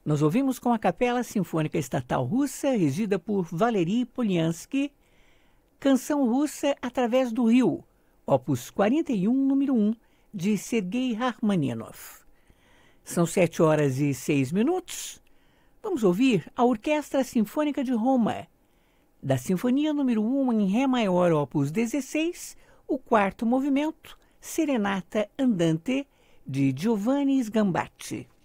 Nós ouvimos com a Capela Sinfônica Estatal Russa, regida por Valery Polyansky, Canção Russa através do Rio, opus 41, número 1, de Sergei Rachmaninoff. São 7h06. Vamos ouvir a Orquestra Sinfônica de Roma, da Sinfonia número 1 em Ré maior, opus 16, o quarto movimento, Serenata Andante, de Giovanni Sgambati.